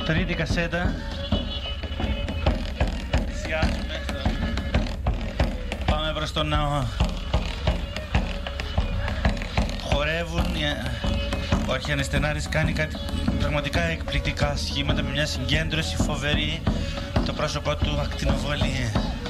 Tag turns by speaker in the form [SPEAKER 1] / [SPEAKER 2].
[SPEAKER 1] Τρίτη κασέτα. Πλησιάζουμε. Πάμε προς τον ναό. Χορεύουν. Ο Αρχιανεστενάρης κάνει κάτι πραγματικά εκπληκτικά σχήματα με μια συγκέντρωση φοβερή. Το πρόσωπό του ακτινοβολεί.